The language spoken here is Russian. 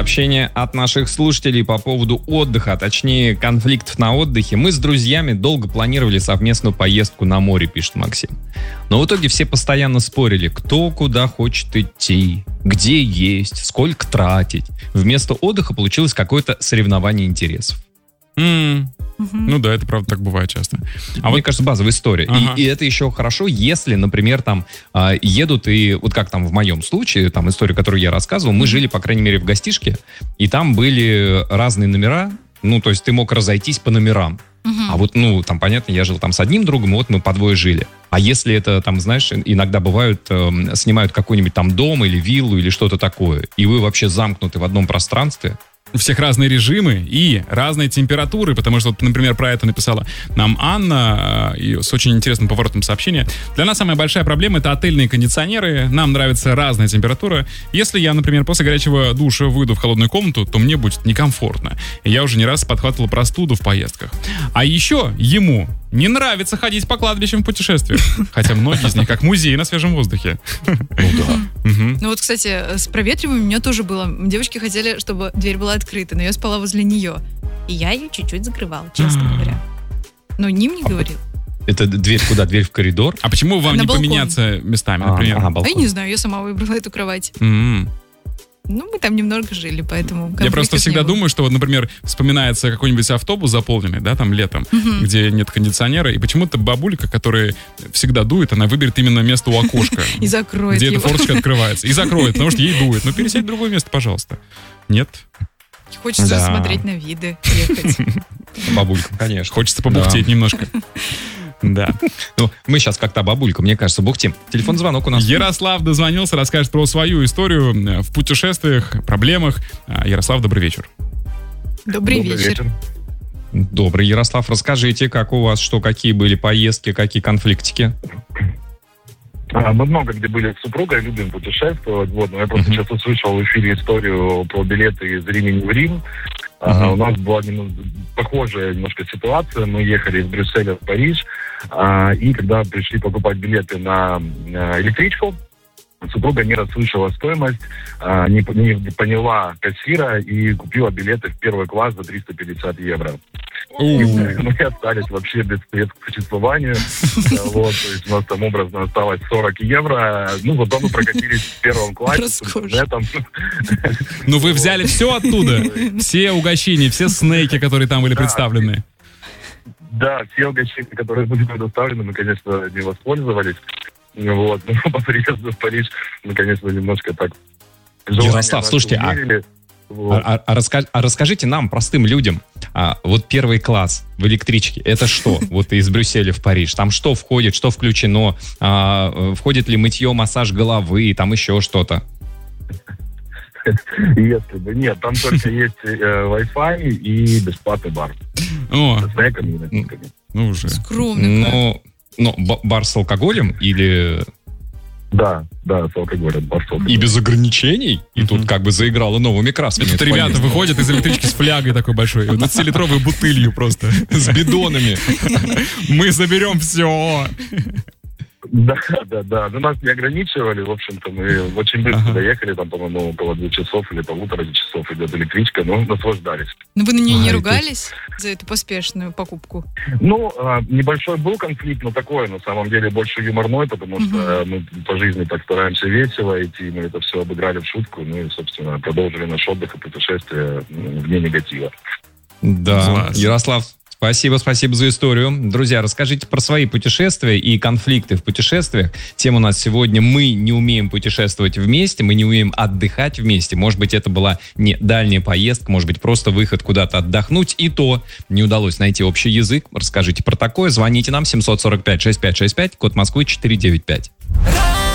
Сообщение от наших слушателей по поводу отдыха, а точнее конфликтов на отдыхе. Мы с друзьями долго планировали совместную поездку на море, пишет Максим. Но в итоге все постоянно спорили, кто куда хочет идти, где есть, сколько тратить. Вместо отдыха получилось какое-то соревнование интересов. Ну да, это правда так бывает часто. Мне кажется, базовая история. Ага. И это еще хорошо, если, например, там едут и, вот как там в моем случае, там история, которую я рассказывал, мы жили, по крайней мере, в гостишке, и там были разные номера, ну, то есть ты мог разойтись по номерам. А вот, ну, там, понятно, я жил там с одним другом, и вот мы по двое жили. А если это, там, знаешь, иногда бывают, снимают какой-нибудь там дом или виллу или что-то такое, и вы вообще замкнуты в одном пространстве. У всех разные режимы и разные температуры, потому что, вот, например, про это написала нам Анна и с очень интересным поворотом сообщения. Для нас самая большая проблема — это отельные кондиционеры. Нам нравится разная температура. Если я, например, после горячего душа выйду в холодную комнату, то мне будет некомфортно. И я уже не раз подхватывал простуду в поездках. А еще ему не нравится ходить по кладбищам в путешествиях. Хотя многие из них как музей на свежем воздухе. Ну да. Ну вот, кстати, с проветриванием у меня тоже было. Девочки хотели, чтобы дверь была открыта, но я спала возле нее. И я ее чуть-чуть закрывала, честно говоря. Но ним не говорил. Это дверь куда? Дверь в коридор? А почему вам не поменяться местами, например? Я не знаю, я сама выбрала эту кровать. Ну, мы там немного жили, поэтому... Я просто всегда думаю, что вот, например, вспоминается какой-нибудь автобус заполненный, да, там летом, где нет кондиционера, и почему-то бабулька, которая всегда дует, она выберет именно место у окошка. И закроет где его. эта форточка открывается. И закроет, потому что ей дует. Ну, пересядь в другое место, пожалуйста. Нет? Хочется смотреть на виды, ехать. Бабулькам, конечно. Хочется побухтеть немножко. Да. Ну, мы сейчас как-то бабулька, мне кажется, бухтим. Телефон звонок у нас. Ярослав дозвонился, расскажет про свою историю в путешествиях, проблемах. Ярослав, добрый вечер. Добрый вечер. Добрый, Ярослав, расскажите, как у вас, что, какие были поездки, какие конфликтики? Мы много где были с супругой, любим путешествовать. Вот, но я просто сейчас услышал в эфире историю про билеты из Римени в Рим. У нас была похожая немножко ситуация. Мы ехали из Брюсселя в Париж, и когда пришли покупать билеты на электричку, супруга не расслышала стоимость, не поняла кассира и купила билеты в первый класс за 350 евро. Мы остались вообще без средств к существованию. Вот, то есть у нас там образно осталось 40 евро. Ну, зато мы прокатились в первом классе с интернетом. Ну, вы взяли все оттуда? Все угощения, все снеки, которые там были представлены? Да, все угощения, которые были предоставлены, мы, конечно, не воспользовались. Вот, но по приезду в Париж мы, конечно, немножко так... Ярослав, слушайте, расскажите нам, простым людям, вот первый класс в электричке, это что? Вот из Брюсселя в Париж. Там что входит, что включено? Входит ли мытье, массаж головы, там еще что-то? Если бы. Нет, там только есть Wi-Fi и бесплатный бар. С снеками и напитками. Ну, уже. Скромно. Но бар с алкоголем или... Да, с алкоголем, бар с алкоголем. И без ограничений? И тут как бы заиграло новыми красками. Тут ребята выходят из электрички с флягой такой большой, 20-литровой бутылью просто. С бидонами. Мы заберем все. Да. Но нас не ограничивали, в общем-то, мы очень быстро доехали, там, по-моему, около 2 часов или 1,5 часов идет электричка, но наслаждались. Но вы на нее не ругались за эту поспешную покупку? Ну, небольшой был конфликт, но такой, на самом деле, больше юморной, потому что мы по жизни так стараемся весело идти, мы это все обыграли в шутку, ну и, собственно, продолжили наш отдых и путешествие вне негатива. Да, класс. Ярослав, спасибо за историю. Друзья, расскажите про свои путешествия и конфликты в путешествиях. Тема у нас сегодня: мы не умеем путешествовать вместе, мы не умеем отдыхать вместе. Может быть, это была не дальняя поездка, может быть, просто выход куда-то отдохнуть, и то не удалось найти общий язык. Расскажите про такое. Звоните нам 745-6565, код Москвы 495.